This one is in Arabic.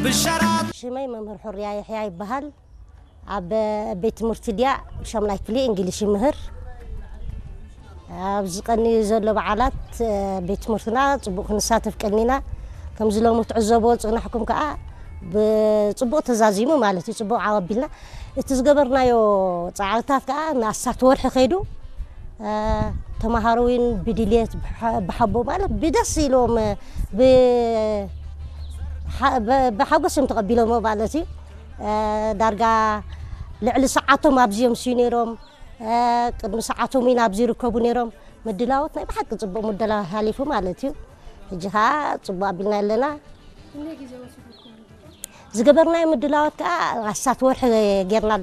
شمي ممهر حرية يحيى يبهل عب بيت مرتديا شملاي كلي إنجليزي مهر بزقني زلوا بعلات بيت مرتنا صبوق نساتف كنينا كم زلوا متعزبوا صغنا حكم كأ بصبوق تزازيمو مالتي صبوق عوابلنا تزجبرنا يو تعالتات كأ ناسات ورح خيدو تمهروين بديليت بحبوا مالت بدسيلهم بحاجة تقبلوا ما بالتي درجة لعل ساعاتهم أبزيهم سينيرهم قدم ساعاتهم مين أبزيرو كوبونيرهم مدلاوتنا بحق تصبوا مدلا هاليفو مالتي جها تصبوا قبلنا لنا زجبرنا مدلاوت كا غسات ورح غيرنا